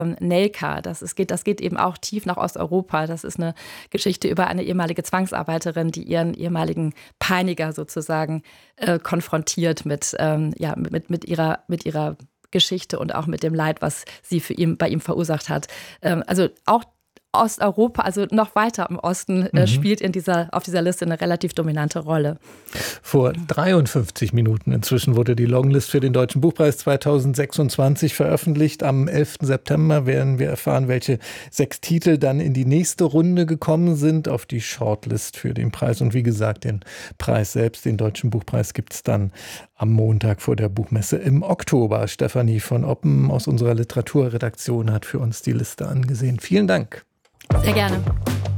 Nelka. Das geht eben auch tief nach Osteuropa. Das ist eine Geschichte über eine ehemalige Zwangsarbeiterin, die ihren ehemaligen Peiniger sozusagen konfrontiert mit ihrer Geschichte und auch mit dem Leid, was sie bei ihm verursacht hat. Also auch Osteuropa, also noch weiter im Osten, spielt auf dieser Liste eine relativ dominante Rolle. Vor 53 Minuten inzwischen wurde die Longlist für den Deutschen Buchpreis 2026 veröffentlicht. Am 11. September werden wir erfahren, welche 6 Titel dann in die nächste Runde gekommen sind auf die Shortlist für den Preis. Und wie gesagt, den Preis selbst, den Deutschen Buchpreis, gibt es dann am Montag vor der Buchmesse im Oktober. Stefanie von Oppen aus unserer Literaturredaktion hat für uns die Liste angesehen. Vielen Dank. Sehr gerne.